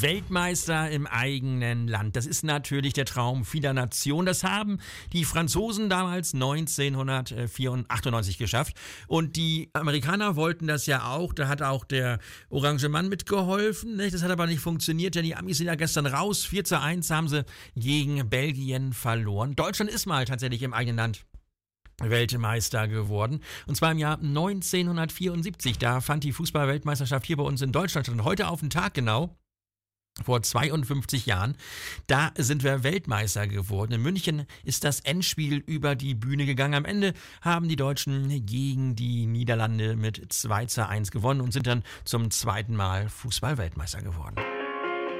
Weltmeister im eigenen Land. Das ist natürlich der Traum vieler Nationen. Das haben die Franzosen damals 1998 geschafft. Und die Amerikaner wollten das ja auch. Da hat auch der Orange Mann mitgeholfen. Das hat aber nicht funktioniert, denn die Amis sind ja gestern raus. 4:1 haben sie gegen Belgien verloren. Deutschland ist mal tatsächlich im eigenen Land Weltmeister geworden. Und zwar im Jahr 1974. Da fand die Fußball-Weltmeisterschaft hier bei uns in Deutschland statt. Und heute auf den Tag genau, vor 52 Jahren, da sind wir Weltmeister geworden. In München ist das Endspiel über die Bühne gegangen. Am Ende haben die Deutschen gegen die Niederlande mit 2:1 gewonnen und sind dann zum zweiten Mal Fußball-Weltmeister geworden.